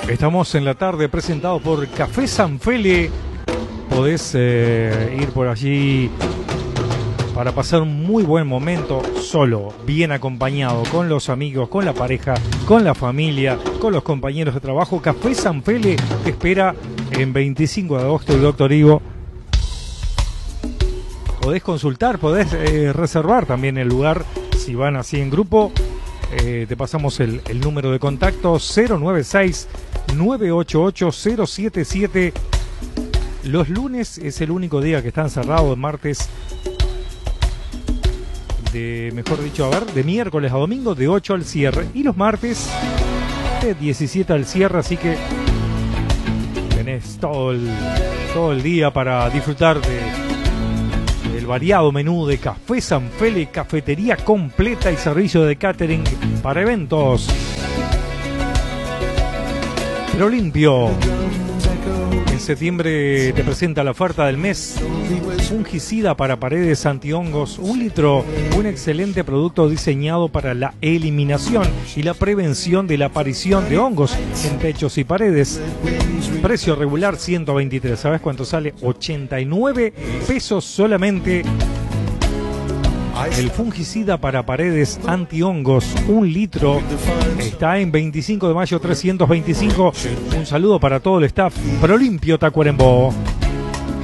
Estamos en la tarde presentados por Café Sanfele. Podés ir por allí para pasar un muy buen momento, solo, bien acompañado, con los amigos, con la pareja, con la familia, con los compañeros de trabajo. Café Sanfele te espera en 25 de agosto y Doctor Ivo. Podés consultar, podés reservar también el lugar si van así en grupo. Te pasamos el número de contacto 096-988-077. Los lunes es el único día que están cerrados, martes de miércoles a domingo de 8 al cierre y los martes de 17 al cierre, así que tenés todo el día para disfrutar del variado menú de Café Sanfele, cafetería completa y servicio de catering para eventos. Pero limpio. En septiembre te presenta la oferta del mes. Fungicida para paredes antihongos, 1 litro, un excelente producto diseñado para la eliminación y la prevención de la aparición de hongos en techos y paredes. Precio regular 123, ¿sabes cuánto sale? 89 pesos solamente. El fungicida para paredes antihongos, 1 litro, está en 25 de mayo 325. Un saludo para todo el staff Prolimpio Tacuarembó.